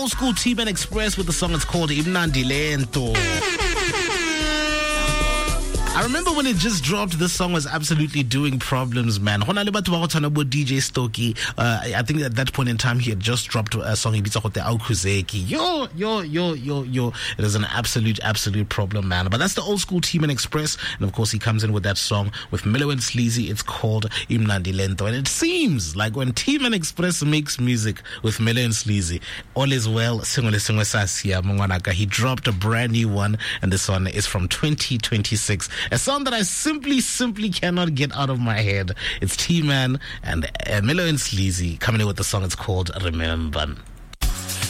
old school T-Man Express with the song. It's called Imnandi Lento. I remember when it just dropped, this song was absolutely doing problems, man. DJ Stokie, I think at that point in time, he had just dropped a song, Yo. It is an absolute problem, man. But that's the old school T-Man Express. And of course, he comes in with that song with Milo and Sleazy. It's called Imnandi Lento. And it seems like when T-Man Express makes music with Milo and Sleazy, all is well. He dropped a brand new one, and this one is from 2026. A song that I simply cannot get out of my head. It's T-Man and Milo and Sleazy coming in with the song. It's called Remember.